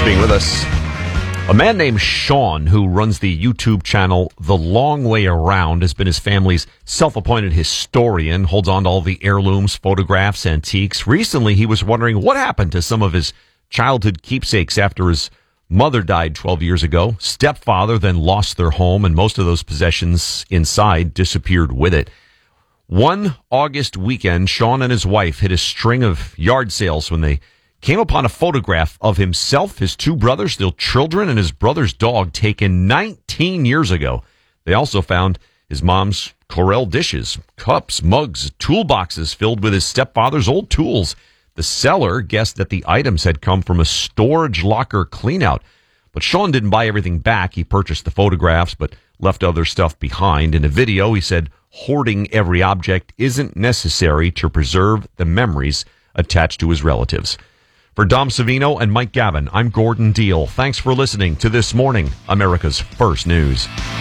for being with us. A man named Sean, who runs the YouTube channel The Long Way Around, has been his family's self-appointed historian, holds on to all the heirlooms, photographs, antiques. Recently, he was wondering what happened to some of his childhood keepsakes after his mother died 12 years ago. Stepfather then lost their home, and most of those possessions inside disappeared with it. One August weekend, Sean and his wife hit a string of yard sales when they came upon a photograph of himself, his two brothers, their children, and his brother's dog taken 19 years ago. They also found his mom's Corelle dishes, cups, mugs, toolboxes filled with his stepfather's old tools. The seller guessed that the items had come from a storage locker cleanout. But Sean didn't buy everything back. He purchased the photographs, but left other stuff behind. In a video, he said, hoarding every object isn't necessary to preserve the memories attached to his relatives. For Dom Savino and Mike Gavin, I'm Gordon Deal. Thanks for listening to This Morning, America's First News.